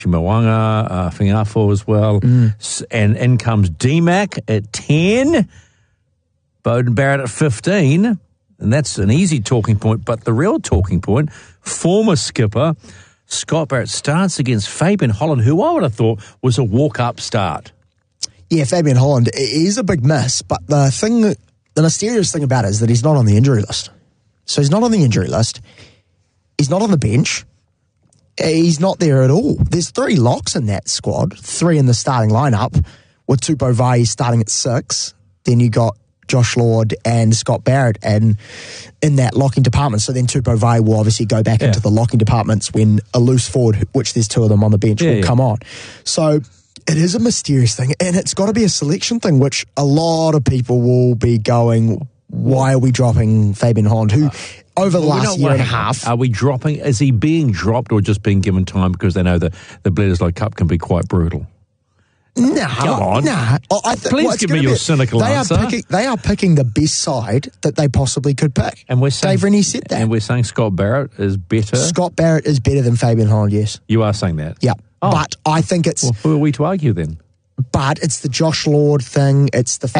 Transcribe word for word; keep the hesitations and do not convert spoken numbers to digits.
Moanga, uh, Whingafu as well. Mm. S- And in comes D-Mac at ten, Beauden Barrett at fifteen, and that's an easy talking point, but the real talking point, former skipper Scott Barrett starts against Fabian Holland, who I would have thought was a walk-up start. Yeah, Fabian Holland is a big miss, but the thing, the mysterious thing about it is that he's not on the injury list. So he's not on the injury list. He's not on the bench. He's not there at all. There's three locks in that squad, three in the starting lineup, with Tupou Vai starting at six. Then you got Josh Lord and Scott Barrett and in that locking department. So then Tupou Vai will obviously go back Yeah. into the locking departments when a loose forward, which there's two of them on the bench, Yeah, will yeah. come on. So it is a mysterious thing, and it's got to be a selection thing, which a lot of people will be going, why are we dropping Fabian Holland, who over the Well, we're last not year and a worried. half... Are we dropping? Is he being dropped or just being given time because they know that the Bledisloe Cup can be quite brutal? Nah, Come on. nah. Oh, I th- Please well, it's give gonna me your be- cynical they answer. Are picking, they are picking the best side that they possibly could pick. And we're saying, Dave Rennie said that. And we're saying Scott Barrett is better. Scott Barrett is better than Fabian Holland, yes. You are saying that? Yeah. Oh. But I think it's Well, who are we to argue then? but it's the Josh Lord thing. It's the